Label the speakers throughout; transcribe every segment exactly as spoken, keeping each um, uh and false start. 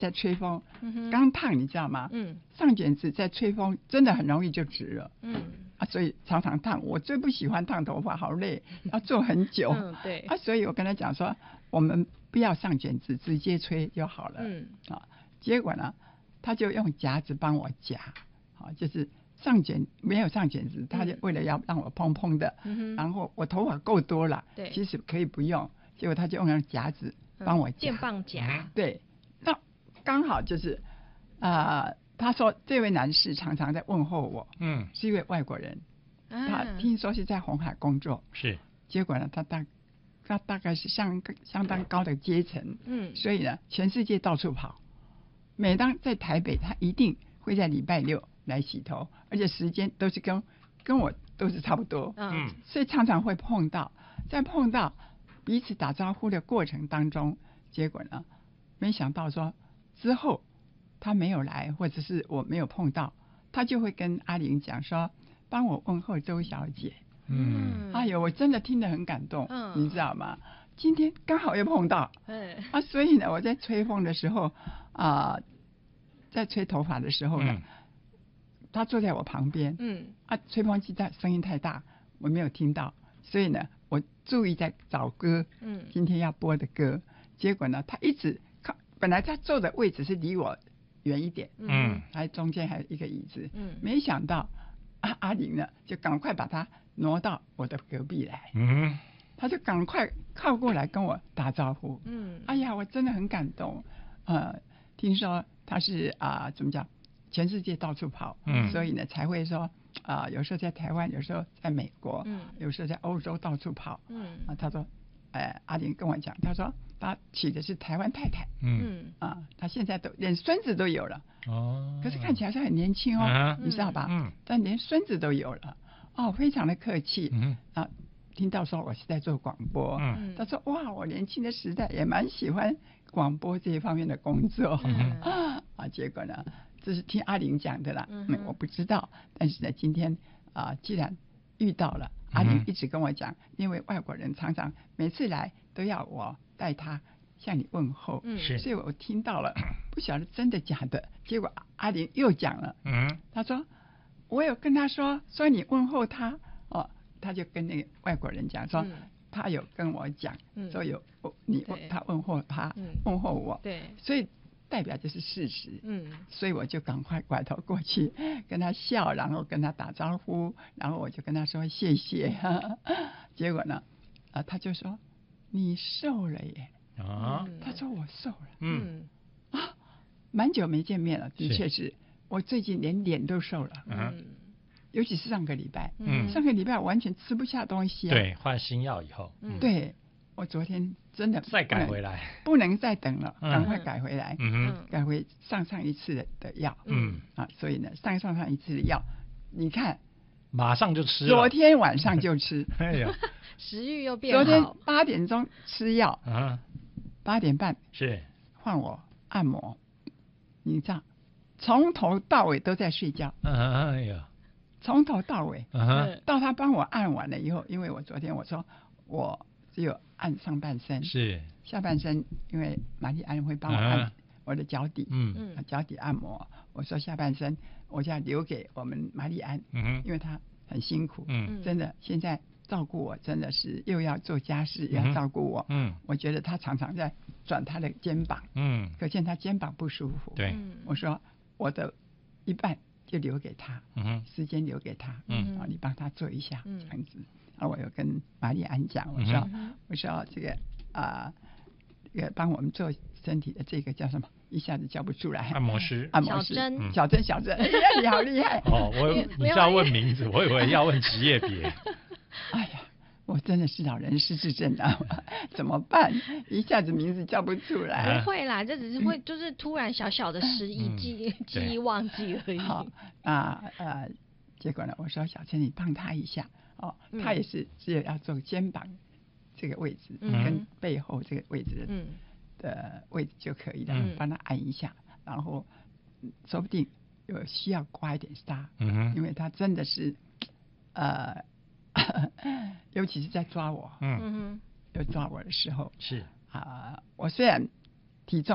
Speaker 1: 在吹风，
Speaker 2: 嗯
Speaker 1: 刚烫你知道吗？
Speaker 2: 嗯，
Speaker 1: 上卷子在吹风真的很容易就直了。
Speaker 2: 嗯
Speaker 1: 啊，所以常常烫。我最不喜欢烫头发，好累，要做很久。
Speaker 2: 嗯，对。
Speaker 1: 啊，所以我跟他讲说，我们不要上卷子，直接吹就好了。
Speaker 2: 嗯
Speaker 1: 啊，结果呢，他就用夹子帮我夹，啊，就是上卷没有上卷子，他就为了要让我蓬蓬的，
Speaker 2: 嗯、
Speaker 1: 然后我头发够多了，
Speaker 2: 对，
Speaker 1: 其实可以不用，结果他就用那夹子帮我夹，
Speaker 2: 电棒夹。
Speaker 1: 对，那刚好就是啊。呃他说：“这位男士常常在问候我，嗯，是一位外国人，啊、他听说是在红海工作，
Speaker 3: 是。
Speaker 1: 结果呢，他大他大概是相相当高的阶层，嗯，所以呢，全世界到处跑。每当在台北，他一定会在礼拜六来洗头，而且时间都是跟跟我都是差不多，嗯，所以常常会碰到，在碰到彼此打招呼的过程当中，结果呢，没想到说之后。”他没有来，或者是我没有碰到，他就会跟阿玲讲说：“帮我问候周小姐。”嗯，哎呦，我真的听得很感动，嗯，你知道吗？今天刚好又碰到，嗯，啊，所以呢，我在吹风的时候啊、呃，在吹头发的时候呢，嗯、他坐在我旁边，嗯，啊，吹风机在声音太大，我没有听到，所以呢，我注意在找歌，嗯，今天要播的歌，结果呢，他一直靠，本来他坐的位置是离我远一点，嗯，还中间还有一个椅子，嗯，没想到阿阿玲呢就赶快把他挪到我的隔壁来，嗯，他就赶快靠过来跟我打招呼，嗯，哎呀，我真的很感动，呃，听说他是啊、呃、怎么讲，全世界到处跑，嗯，所以呢才会说啊、呃、有时候在台湾，有时候在美国，嗯，有时候在欧洲到处跑，嗯，啊，他说，哎，阿玲跟我讲，他说。他娶的是台湾太太，嗯啊，他现在都连孙子都有了，哦，可是看起来是很年轻哦，啊、你知道吧？嗯，但连孙子都有了，哦，非常的客气，嗯啊，听到说我是在做广播，嗯，他说哇，我年轻的时代也蛮喜欢广播这一方面的工作，嗯啊，结果呢，这是听阿玲讲的啦，嗯，我不知道，但是呢，今天啊，既然遇到了，阿玲一直跟我讲，因为外国人常常每次来都要我。带他向你问候，嗯，所以我听到了，不晓得真的假的。结果阿玲又讲了，嗯，他说我有跟他说说你问候他，哦，他就跟那个外国人讲说，嗯、他有跟我讲，嗯、说有你他问候他，嗯、问候我，对，所以代表就是事实，嗯，所以我就赶快拐头过去跟他笑，然后跟他打招呼，然后我就跟他说谢谢，哈哈结果呢，啊，他就说。你瘦了耶！啊，他说我瘦了，嗯啊，蛮久没见面了，的确是，是我最近连脸都瘦了，嗯，尤其是上个礼拜，嗯，上个礼拜我完全吃不下东西啊，
Speaker 3: 对，换新药以后，
Speaker 1: 嗯，对我昨天真的
Speaker 3: 再改回来，
Speaker 1: 不能再等了，赶快改回来，嗯，改回上上一次的的药，嗯啊，所以呢，上上上一次的药，你看。
Speaker 3: 马上就吃了，
Speaker 1: 昨天晚上就吃，
Speaker 2: 哎呀，食欲又变好。
Speaker 1: 昨天八点钟吃药，啊，八点半
Speaker 3: 是
Speaker 1: 换我按摩，你知道，从头到尾都在睡觉，
Speaker 3: 嗯哎呀，
Speaker 1: 从头到尾，嗯，到他帮我按完了以后，因为我昨天我说我只有按上半身，
Speaker 3: 是
Speaker 1: 下半身，因为玛丽安会帮我按我的脚底，嗯嗯，脚底按摩，我说下半身。我就要留给我们玛丽安，嗯，因为她很辛苦，嗯，真的现在照顾我真的是又要做家事，又要照顾我，嗯，我觉得她常常在转她的肩膀，嗯，可见她肩膀不舒服，
Speaker 3: 对，
Speaker 1: 我说我的一半就留给她，嗯，时间留给她，嗯，啊，你帮她做一下，这样子，啊，我有跟玛丽安讲，我说，我说这个啊，这个帮我们做身体的这个叫什么？一下子叫不出来。
Speaker 3: 按摩师，
Speaker 1: 按摩师，
Speaker 2: 小珍，
Speaker 1: 小珍，小珍，哎呀，你好厉害！
Speaker 3: 哦，我你是要问名字，我以为要问职业别。
Speaker 1: 哎呀，我真的是老人失智症啊，怎么办？一下子名字叫不出来。
Speaker 2: 不会啦，这只是会就是突然小小的失忆，记记忆忘记而已。
Speaker 1: 好啊呃，结果呢，我说小珍，你帮他一下哦，他也是只有要做肩膀这个位置跟背后这个位置的。嗯。的位置就可以了，嗯、帮他按一下，然后说不定有需要刮一点痧，嗯、因为他真的是，呃，尤其是在抓我，嗯，要抓我的时候，
Speaker 3: 是
Speaker 1: 啊、呃，我虽然体重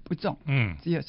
Speaker 1: 不重，
Speaker 3: 嗯，
Speaker 1: 只有